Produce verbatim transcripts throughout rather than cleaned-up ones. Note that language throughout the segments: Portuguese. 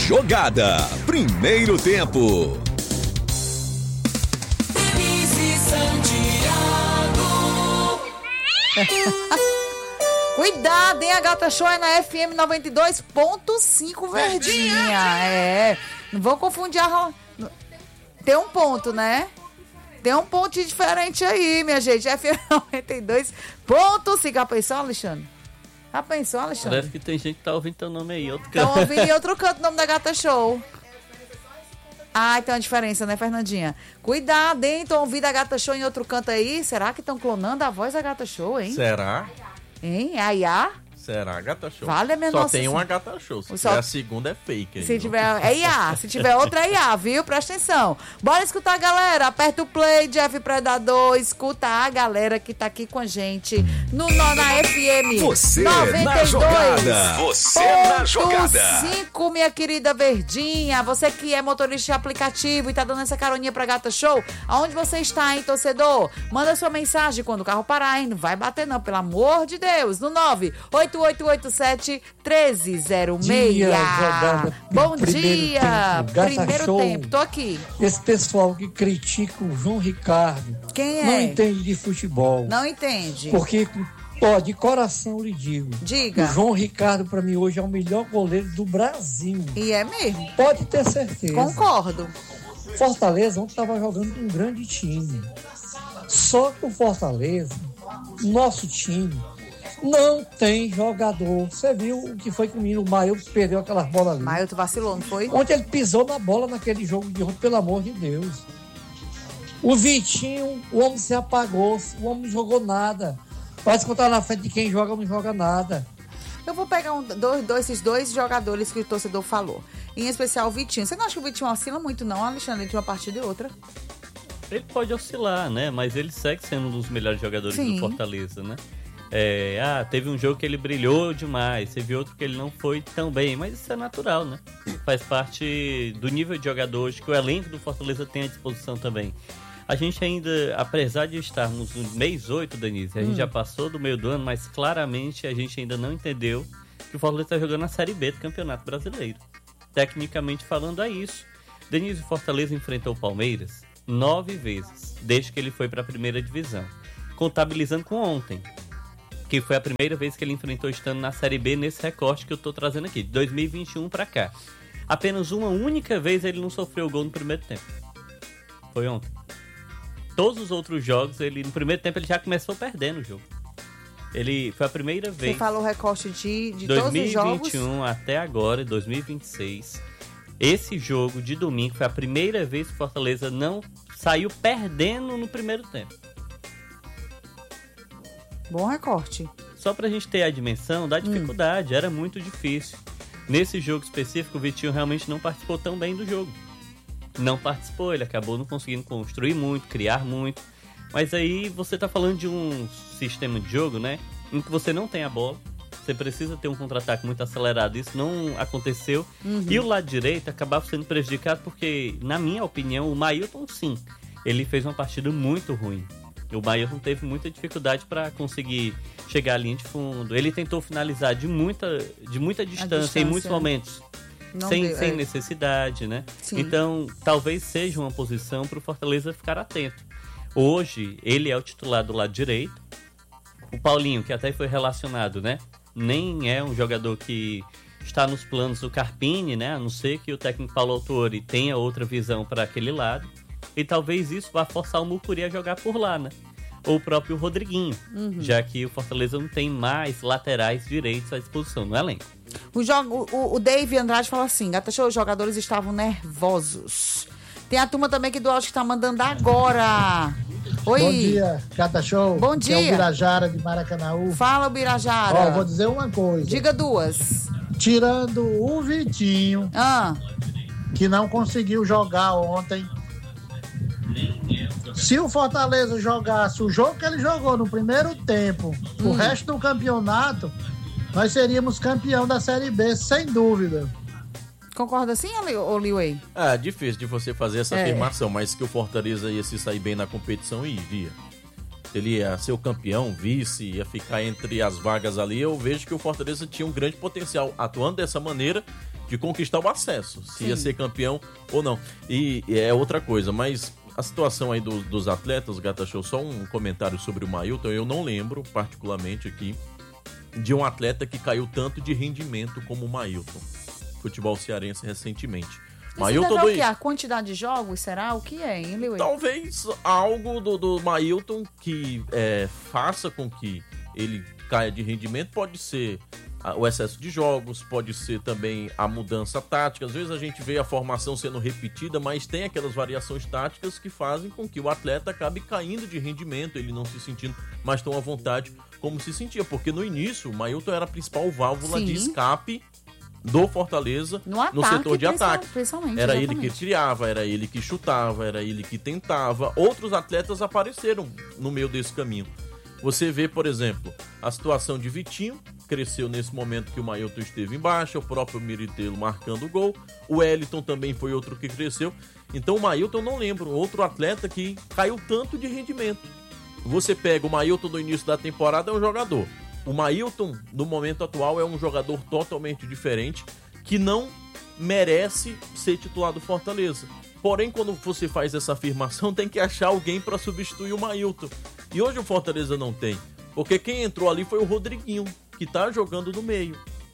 jogada. Primeiro tempo. Cuidado, hein? A Gata Show é na F M noventa e dois ponto cinco Verdinha. É. Não vou confundir a... Tem um ponto, né? Tem um pontinho diferente aí, minha gente. F M noventa e dois ponto cinco. Já pensou, Alexandre? Já pensou, Alexandre? Parece que tem gente que tá ouvindo teu nome aí. Outro Estão ouvindo em outro canto o nome da Gata Show. Ah, tem uma diferença, né, Fernandinha? Cuidado, hein? Estão ouvindo a Gata Show em outro canto aí. Será que estão clonando a voz da Gata Show, hein? Será? Hein? A I A? Será, Gata Show? Vale a minha Só nossa tem uma senhora. Gata Show. Se Só... tiver a segunda é fake. Aí, Se não? tiver, é I A. Se tiver outra é I A, viu? Presta atenção. Bora escutar, galera. Aperta o play, Jeff Predador. Escuta a galera que tá aqui com a gente no, no na F M Você noventa e dois na jogada. Você na jogada. cinco, minha querida Verdinha. Você que é motorista de aplicativo e tá dando essa caroninha pra Gata Show. Aonde você está, hein, torcedor? Manda sua mensagem quando o carro parar, hein? Não vai bater não, pelo amor de Deus. No nove oito oito oito sete treze zero seis. Dia, jogada, Bom primeiro dia. tempo, Gata Primeiro Show. tempo. Tô aqui. Esse pessoal que critica o João Ricardo Quem é? não entende de futebol. Não entende. Porque, ó, de coração lhe digo. Diga. O João Ricardo, pra mim, hoje é o melhor goleiro do Brasil. E é mesmo? Pode ter certeza. Concordo. Fortaleza ontem estava jogando com um grande time. Só que o Fortaleza, nosso time, não tem jogador. Você viu o que foi com o menino Maio que perdeu aquelas bolas ali. Maio, tu vacilou, não foi? Ontem ele pisou na bola naquele jogo de ontem, pelo amor de Deus. O Vitinho, o homem se apagou, o homem não jogou nada. Parece que tá na frente de quem joga, não joga nada. Eu vou pegar um, dois, dois, esses dois jogadores que o torcedor falou. Em especial o Vitinho. Você não acha que o Vitinho oscila muito, não, Alexandre, de uma partida e outra? Ele pode oscilar, né? Mas ele segue sendo um dos melhores jogadores Sim. do Fortaleza, né? É, ah, teve um jogo que ele brilhou demais, teve outro que ele não foi tão bem, mas isso é natural, né? Faz parte do nível de jogador hoje que o elenco do Fortaleza tem à disposição também. A gente ainda, apesar de estarmos no mês oito, Denise, a gente Hum. já passou do meio do ano, mas claramente a gente ainda não entendeu que o Fortaleza está jogando a Série B do Campeonato Brasileiro. Tecnicamente falando, é isso. Denise, o Fortaleza enfrentou o Palmeiras nove vezes, desde que ele foi para a primeira divisão, contabilizando com ontem, que foi a primeira vez que ele enfrentou estando na Série B nesse recorte que eu tô trazendo aqui, de dois mil e vinte e um pra cá. Apenas uma única vez ele não sofreu gol no primeiro tempo. Foi ontem. Todos os outros jogos, ele no primeiro tempo ele já começou perdendo o jogo. Ele foi a primeira vez... Você falou recorte de, de todos os dois mil e jogos? vinte e um até agora, dois mil e vinte e seis. Esse jogo de domingo foi a primeira vez que o Fortaleza não saiu perdendo no primeiro tempo. Bom recorte. Só pra gente ter a dimensão da dificuldade, hum. era muito difícil. Nesse jogo específico, o Vitinho realmente não participou tão bem do jogo. Não participou, ele acabou não conseguindo construir muito, criar muito. Mas aí você tá falando de um sistema de jogo, né? Em que você não tem a bola, você precisa ter um contra-ataque muito acelerado. Isso não aconteceu. Uhum. E o lado direito acabava sendo prejudicado porque, na minha opinião, o Mailton, sim, ele fez uma partida muito ruim. O Mailton teve muita dificuldade para conseguir chegar à linha de fundo. Ele tentou finalizar de muita, de muita distância, distância em muitos momentos, sem, deu, sem é. necessidade, né? Sim. Então, talvez seja uma posição para o Fortaleza ficar atento. Hoje, ele é o titular do lado direito. O Paulinho, que até foi relacionado, né? Nem é um jogador que está nos planos do Carpini, né? A não ser que o técnico Paulo Autori tenha outra visão para aquele lado. E talvez isso vá forçar o Mucuri a jogar por lá, né? Ou o próprio Rodriguinho, uhum. já que o Fortaleza não tem mais laterais direitos à disposição no elenco. O, jogo, o, o Dave Andrade fala assim, Gata Show, os jogadores estavam nervosos. Tem a turma também que do áudio que tá mandando agora. Oi. Bom dia, Gata Show. Bom dia. Que é o Birajara de Maracanaú. Fala, Birajara. Ó, vou dizer uma coisa. Diga duas. Tirando o Vitinho, ah. que não conseguiu jogar ontem. Se o Fortaleza jogasse o jogo que ele jogou no primeiro tempo, hum. o resto do campeonato, nós seríamos campeão da Série B, sem dúvida. Concorda assim, Oliway? Ah, difícil de você fazer essa é. afirmação, mas que o Fortaleza ia se sair bem na competição e iria. Ele ia ser o campeão, vice, ia ficar entre as vagas ali. Eu vejo que o Fortaleza tinha um grande potencial atuando dessa maneira de conquistar o acesso, se Sim. ia ser campeão ou não. E, e é outra coisa, mas a situação aí do, dos atletas, Gata Show, só um comentário sobre o Mailton, eu não lembro particularmente aqui de um atleta que caiu tanto de rendimento como o Mailton, futebol cearense recentemente. Isso Mailton deve do... o quê? A quantidade de jogos, será? O que é, hein, Lewey? Talvez algo do, do Mailton que é, faça com que ele caia de rendimento, pode ser o excesso de jogos, pode ser também a mudança tática. Às vezes a gente vê a formação sendo repetida, mas tem aquelas variações táticas que fazem com que o atleta acabe caindo de rendimento, ele não se sentindo mais tão à vontade como se sentia, porque no início o Mailton era a principal válvula Sim. de escape do Fortaleza no, no ataque, setor de ataque. Principalmente, era exatamente. ele que criava, era ele que chutava, era ele que tentava. Outros atletas apareceram no meio desse caminho. Você vê, por exemplo, a situação de Vitinho, cresceu nesse momento que o Mailton esteve em baixa, o próprio Miritelo marcando o gol, o Wellington também foi outro que cresceu. Então o Mailton, eu não lembro, outro atleta que caiu tanto de rendimento. Você pega o Mailton do início da temporada, é um jogador. O Mailton, no momento atual, é um jogador totalmente diferente, que não merece ser titular do Fortaleza. Porém, quando você faz essa afirmação, tem que achar alguém para substituir o Mailton. E hoje o Fortaleza não tem. Porque quem entrou ali foi o Rodriguinho, que tá jogando no meio.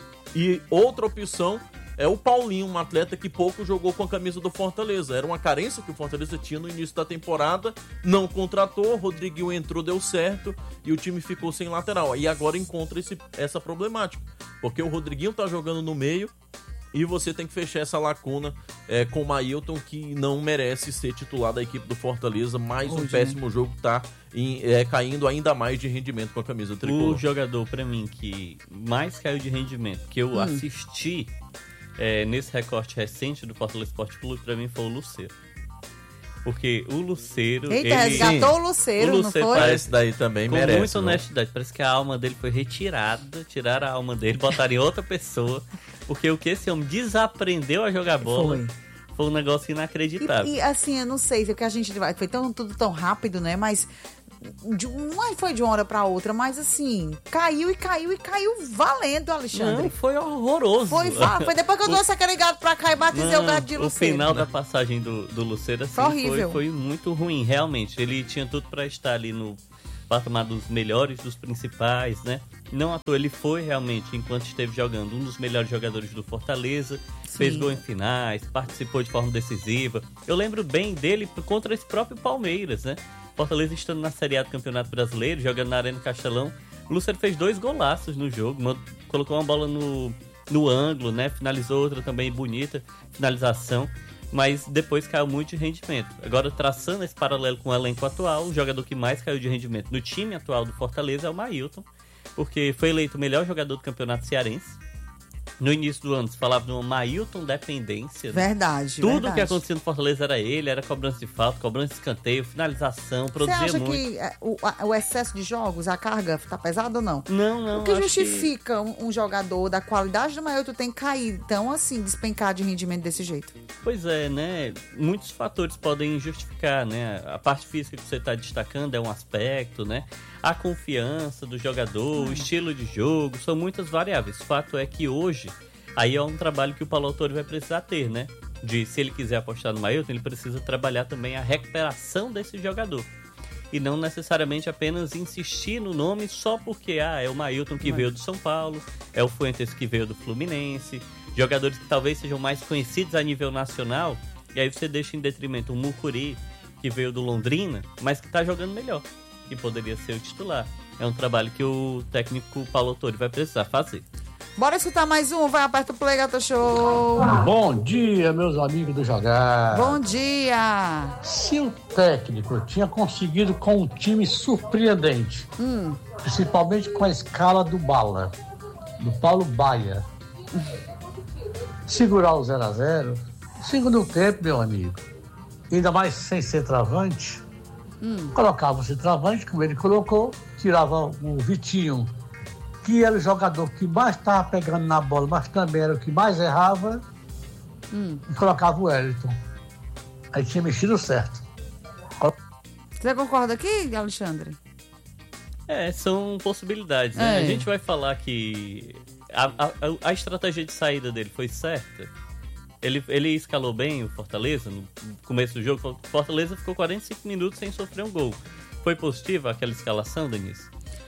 E outra opção é o Paulinho, um atleta que pouco jogou com a camisa do Fortaleza. Era uma carência que o Fortaleza tinha no início da temporada, não contratou, o Rodriguinho entrou, deu certo, e o time ficou sem lateral. E agora encontra esse, essa problemática, porque o Rodriguinho tá jogando no meio, e você tem que fechar essa lacuna é, com o Mailton, que não merece ser titular da equipe do Fortaleza. Mais um Hoje, péssimo né? jogo, tá em, é, caindo ainda mais de rendimento com a camisa tricolor. O jogador, pra mim, que mais caiu de rendimento, que eu Hum. assisti é, nesse recorte recente do Fortaleza Esporte Clube, pra mim foi o Luceiro. Porque o Luceiro... Eita, ele... resgatou o Luceiro, O não Luceiro foi? Ah, esse daí também Com merece. muita viu? honestidade, parece que a alma dele foi retirada, tiraram a alma dele, botaram em outra pessoa, porque o que esse homem desaprendeu a jogar bola Foi. foi um negócio inacreditável. E, e, assim, eu não sei, o que a gente vai. Foi tão, tudo tão rápido, né? Mas. De, não foi de uma hora pra outra, mas assim, caiu e caiu e caiu valendo, Alexandre. Não, foi horroroso. Foi, foi depois que eu trouxe aquele gato pra cá e batizei Não, o gato de o Luceiro. final da passagem do, do Luceiro assim, Foi horrível. foi, foi muito ruim, realmente. Ele tinha tudo pra estar ali no patamar dos melhores, dos principais, né? Não à toa, ele foi realmente, enquanto esteve jogando, um dos melhores jogadores do Fortaleza. Sim. Fez gol em finais, participou de forma decisiva. Eu lembro bem dele contra esse próprio Palmeiras, né? Fortaleza estando na Série A do Campeonato Brasileiro, jogando na Arena Castelão. O Luceiro fez dois golaços no jogo, uma, colocou uma bola no, no ângulo, né? Finalizou outra também bonita, finalização. Mas depois caiu muito de rendimento. Agora, traçando esse paralelo com o elenco atual, o jogador que mais caiu de rendimento no time atual do Fortaleza é o Mailton, porque foi eleito o melhor jogador do Campeonato Cearense. No início do ano se falava de uma Mailton dependência. Né? Verdade, Tudo verdade. que acontecia no Fortaleza era ele, era cobrança de falta, cobrança de escanteio, finalização, Você produzia acha muito. que é, o, a- o excesso de jogos, a carga, tá pesada ou não? Não, não. O que acho justifica um, um jogador da qualidade do Mailton tem que cair, então assim, despencar de rendimento desse jeito? Pois é, né? Muitos fatores podem justificar, né? A parte física que você está destacando é um aspecto, né? A confiança do jogador, o estilo de jogo, são muitas variáveis. O fato é que hoje, aí é um trabalho que o Paulo Autori vai precisar ter, né? De, se ele quiser apostar no Mailton, ele precisa trabalhar também a recuperação desse jogador. E não necessariamente apenas insistir no nome só porque, ah, é o Mailton que veio do São Paulo, é o Fuentes que veio do Fluminense, jogadores que talvez sejam mais conhecidos a nível nacional, e aí você deixa em detrimento o Mucuri, que veio do Londrina, mas que tá jogando melhor, que poderia ser o titular. É um trabalho que o técnico Paulo Autori vai precisar fazer. Bora escutar mais um, vai, aperta o play, Gata Show. Bom dia, meus amigos do Jogar. Bom dia. Se o técnico tinha conseguido com um time surpreendente, Hum. principalmente com a escala do Bala, do Paulo Baia, segurar o zero a zero, segundo tempo, meu amigo, ainda mais sem ser travante, Hum. colocava o centroavante, como ele colocou, tirava o Vitinho, que era o jogador que mais estava pegando na bola, mas também era o que mais errava, Hum. e colocava o Wellington. Aí tinha mexido certo. Você concorda aqui, Alexandre? É, são possibilidades, né? É. A gente vai falar que a, a, a estratégia de saída dele foi certa? Ele, ele escalou bem o Fortaleza no começo do jogo. O Fortaleza ficou quarenta e cinco minutos sem sofrer um gol. Foi positiva aquela escalação, Denise?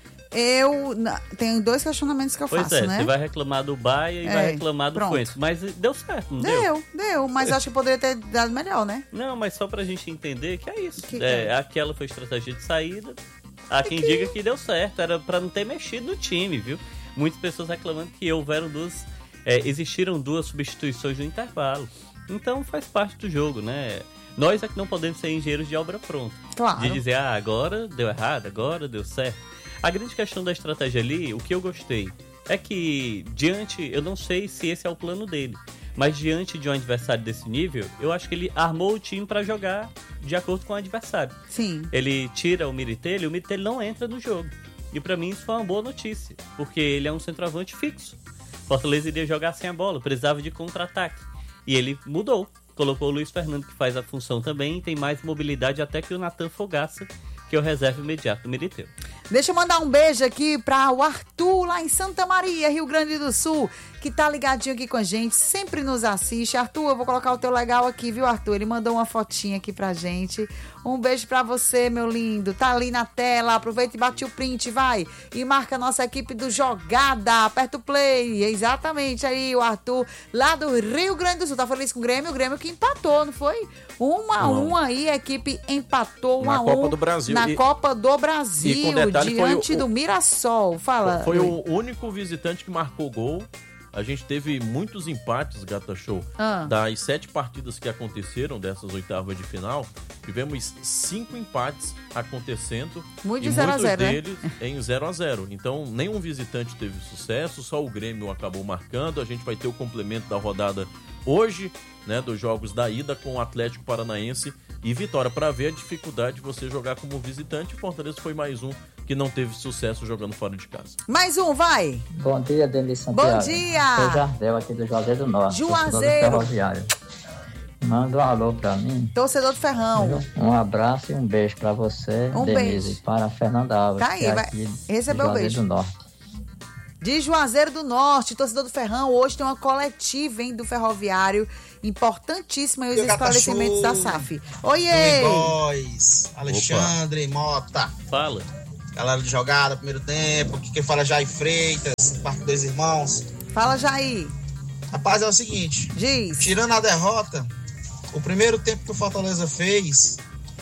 Eu na, tenho dois questionamentos que eu pois faço, é, né? Você vai reclamar do Bahia e É, vai reclamar do pronto. Coenso. Mas deu certo, não deu? Deu, deu, mas acho que poderia ter dado melhor, né? Não, mas só pra gente entender que é isso. Que é, que é? Aquela foi a estratégia de saída. Há quem diga que deu certo. Era pra não ter mexido no time, viu? Muitas pessoas reclamando que houveram duas... É, existiram duas substituições no intervalo. Então faz parte do jogo, né? Nós é que não podemos ser engenheiros de obra pronta. Claro. De dizer, ah, agora deu errado, agora deu certo. A grande questão da estratégia ali, o que eu gostei, é que diante, eu não sei se esse é o plano dele, mas diante de um adversário desse nível, eu acho que ele armou o time pra jogar de acordo com o adversário. Sim. Ele tira o Militelli e o Militelli não entra no jogo. E pra mim isso foi uma boa notícia, porque ele é um centroavante fixo. Fortaleza iria jogar sem a bola, precisava de contra-ataque. E ele mudou, colocou o Luiz Fernando, que faz a função também, e tem mais mobilidade até que o Natan Fogaça, que é o reserva imediato do Militeiro. Deixa eu mandar um beijo aqui para o Arthur, lá em Santa Maria, Rio Grande do Sul, que tá ligadinho aqui com a gente, sempre nos assiste. Arthur, eu vou colocar o teu legal aqui, viu, Arthur? Ele mandou uma fotinha aqui pra gente. Um beijo pra você, meu lindo. Tá ali na tela, aproveita e bate o print, vai. E marca a nossa equipe do Jogada. Aperta o play. Exatamente aí, o Arthur, lá do Rio Grande do Sul. Tá feliz com o Grêmio? O Grêmio que empatou, não foi? Um a um aí, a equipe empatou um Na a um. Copa do Brasil. Na E- Copa do Brasil, e com detalhe, foi diante o- do Mirassol. Fala. Foi Luiz. o único visitante que marcou gol. A gente teve muitos empates, Gata Show. Ah. Das sete partidas que aconteceram dessas oitavas de final, tivemos cinco empates acontecendo. Muito de e zero a muitos zero, né? deles em zero a zero. Então, nenhum visitante teve sucesso, só o Grêmio acabou marcando. A gente vai ter o complemento da rodada hoje, né, dos jogos da ida com o Atlético Paranaense e Vitória, para ver a dificuldade de você jogar como visitante. O Fortaleza foi mais um que não teve sucesso jogando fora de casa. Mais um, vai. Bom dia, Denise Santiago. Bom dia. Sou Jardel, aqui do Juazeiro do Norte. Juazeiro. torcedor do Ferroviário. Manda um alô pra mim. Torcedor do Ferrão. Um abraço e um beijo pra você, Um Denise. beijo. E para a Fernanda Alves, Tá aí, que é vai aqui receber do o Juazeiro beijo. do Norte. De Juazeiro do Norte, torcedor do Ferrão, hoje tem uma coletiva, hein, do Ferroviário, importantíssima, e os Meu gata esclarecimentos show. da S A F. Oiê! Boys, Alexandre, Mota, Fala. galera de jogada, primeiro tempo, que quem fala é Jair Freitas, Parque Dois Irmãos. Fala, Jair. Rapaz, é o seguinte, Diz. tirando a derrota, o primeiro tempo que o Fortaleza fez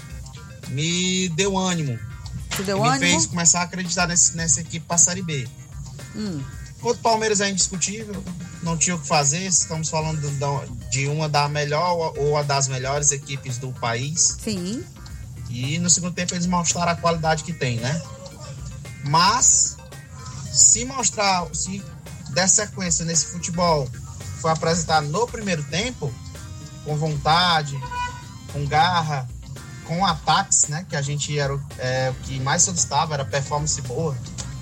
me deu ânimo. Te deu me ânimo? fez começar a acreditar nesse, nessa equipe pra Série B. Hum. Contra o Palmeiras é indiscutível, não tinha o que fazer, estamos falando de- de uma da melhor ou a das melhores equipes do país. Sim. E no segundo tempo eles mostraram a qualidade que tem, né? Mas, se mostrar, se der sequência nesse futebol que foi apresentado no primeiro tempo, com vontade, com garra, com ataques, né? Que a gente era o, é, o que mais solicitava, era performance boa.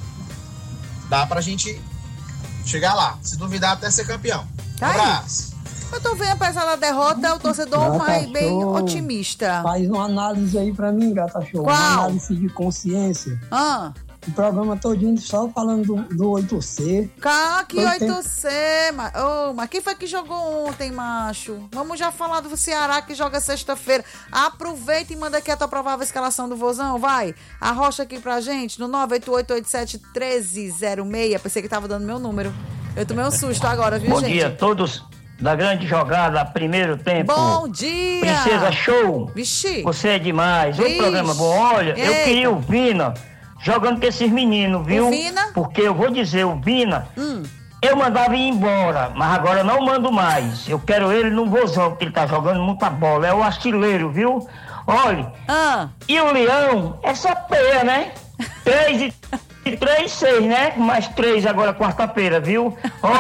Dá pra gente chegar lá. Se duvidar, até ser campeão. Tá aí. Abraço. Eu tô vendo, apesar da derrota, o torcedor Gata mais bem show. otimista. Faz uma análise aí pra mim, Gata Show. Qual? Uma análise de consciência. Ah, O programa todinho só falando do, do oito C. cá, que Foi oito C, mas, oh, mas quem foi que jogou ontem, macho? Vamos já falar do Ceará que joga sexta-feira. Aproveita e manda aqui a tua provável escalação do Vozão, vai. Arrocha aqui pra gente no nove oito oito oito sete um três zero seis. Pensei que tava dando meu número. Eu tomei um susto agora, viu, Bom gente? dia a todos da grande jogada, primeiro tempo. Bom dia! Princesa Show, Vixe! você é demais. O Vixe. programa bom. Olha, eu Eita. queria o Vina jogando com esses meninos, viu? O Vina? Porque eu vou dizer, o Vina, Hum. eu mandava ir embora, mas agora eu não mando mais. Eu quero ele no Vozão, porque ele tá jogando muita bola. É o artilheiro, viu? Olha, Ah, e o Leão é só peia, né? Três e três, seis, né? Mais três agora quarta-feira, viu?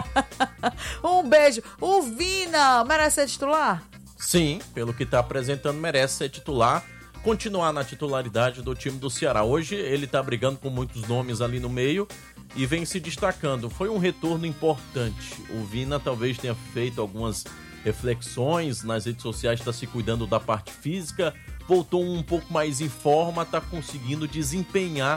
Ó, um beijo. O Vina merece ser titular? Sim, pelo que está apresentando, merece ser titular, continuar na titularidade do time do Ceará. Hoje ele está brigando com muitos nomes ali no meio e vem se destacando. Foi um retorno importante. O Vina talvez tenha feito algumas reflexões nas redes sociais, está se cuidando da parte física, voltou um pouco mais em forma, está conseguindo desempenhar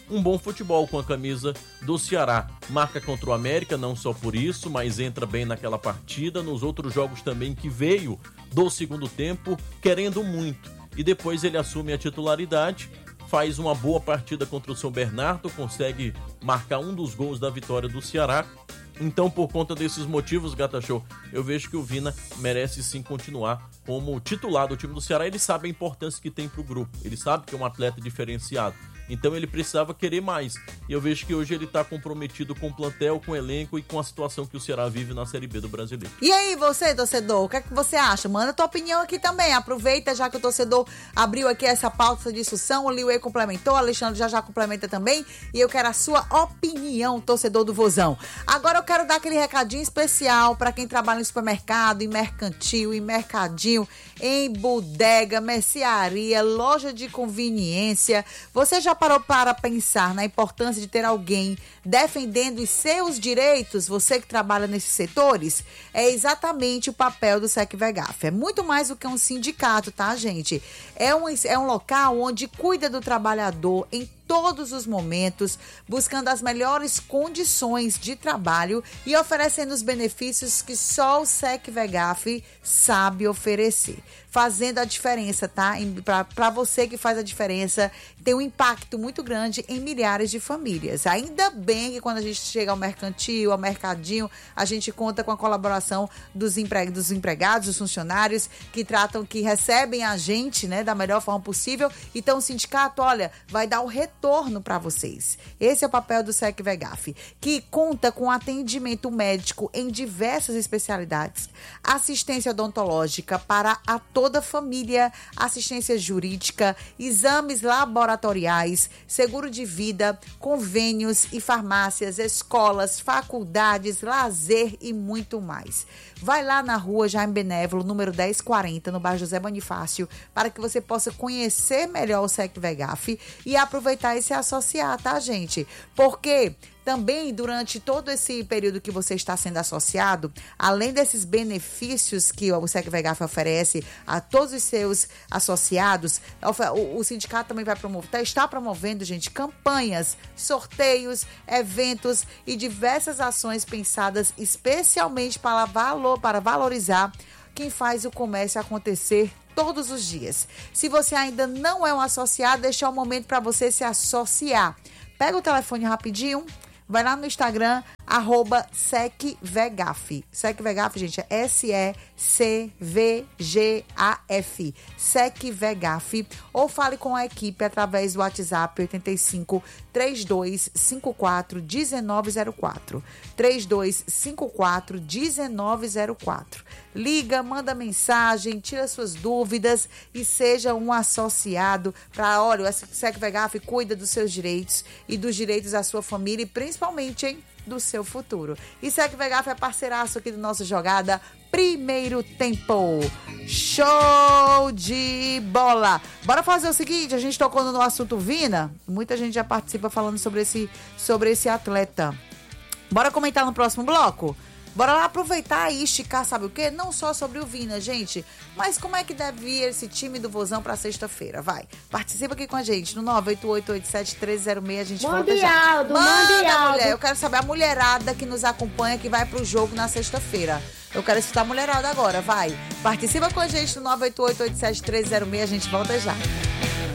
um bom futebol com a camisa do Ceará. Marca contra o América, não só por isso, mas entra bem naquela partida, nos outros jogos também que veio do segundo tempo, querendo muito. E depois ele assume a titularidade, faz uma boa partida contra o São Bernardo, consegue marcar um dos gols da vitória do Ceará. Então, por conta desses motivos, Gata Show, eu vejo que o Vina merece sim continuar como titular do time do Ceará. Ele sabe a importância que tem pro grupo, ele sabe que é um atleta diferenciado. Então ele precisava querer mais. E eu vejo que hoje ele está comprometido com o plantel, com o elenco e com a situação que o Ceará vive na Série B do Brasileiro. E aí, você, torcedor, o que é que você acha? Manda tua opinião aqui também. Aproveita, já que o torcedor abriu aqui essa pauta de discussão, o Liuê complementou, o Alexandre já já complementa também. E eu quero a sua opinião, torcedor do Vozão. Agora eu quero dar aquele recadinho especial para quem trabalha em supermercado, em mercantil, em mercadinho, em bodega, mercearia, loja de conveniência. Você já parou para pensar na importância de ter alguém defendendo os seus direitos? Você que trabalha nesses setores, é exatamente o papel do SecVegaf. É muito mais do que um sindicato, tá, gente? É um, é um local onde cuida do trabalhador em todos os momentos, buscando as melhores condições de trabalho e oferecendo os benefícios que só o SecVegaf sabe oferecer. Fazendo a diferença, tá? Para você que faz a diferença, tem um impacto muito grande em milhares de famílias. Ainda bem que quando a gente chega ao mercantil, ao mercadinho, a gente conta com a colaboração dos, empre... dos empregados, dos funcionários que tratam, que recebem a gente, né, da melhor forma possível. Então o sindicato, olha, vai dar o retorno para vocês. Esse é o papel do SecVegaf, que conta com atendimento médico em diversas especialidades, assistência odontológica para a toda a família, assistência jurídica, exames laboratoriais, seguro de vida, convênios e farmácias, escolas, faculdades, lazer e muito mais. Vai lá na rua Jaime Benévolo, número dez quarenta, no bairro José Bonifácio, para que você possa conhecer melhor o SecVegaf e aproveitar e se associar, tá, gente? Porque também, durante todo esse período que você está sendo associado, além desses benefícios que o SecVegaf oferece a todos os seus associados, o, o sindicato também vai promover, está promovendo, gente, campanhas, sorteios, eventos e diversas ações pensadas especialmente para, valor, para valorizar quem faz o comércio acontecer todos os dias. Se você ainda não é um associado, deixa um momento para você se associar. Pega o telefone rapidinho, vai lá no Instagram, arroba SecVegaf. SecVegaf, gente, é S E C V G A F. SecVegaf. Ou fale com a equipe através do WhatsApp oito cinco, três dois cinco quatro, um nove zero quatro. três dois cinco quatro, um nove zero quatro. Liga, manda mensagem, tira suas dúvidas e seja um associado para, olha, o SecVegaf cuida dos seus direitos e dos direitos da sua família e principalmente, hein, do seu futuro. E SecVegaf é parceiraço aqui do nosso Jogada Primeiro Tempo. Show de bola! Bora fazer o seguinte, a gente tocou no assunto Vina, muita gente já participa falando sobre esse, sobre esse atleta. Bora comentar no próximo bloco? Bora lá aproveitar e esticar, sabe o quê? Não só sobre o Vina, gente, mas como é que deve ir esse time do Vozão pra sexta-feira, vai. Participa aqui com a gente no nove oito oito, oito sete três zero seis, a gente mande volta já. Aldo, Manda, mande Aldo. mulher, eu quero saber a mulherada que nos acompanha, que vai pro jogo na sexta-feira. Eu quero escutar a mulherada agora, vai. Participa com a gente no nove oito oito, oito sete três zero seis, a gente volta já.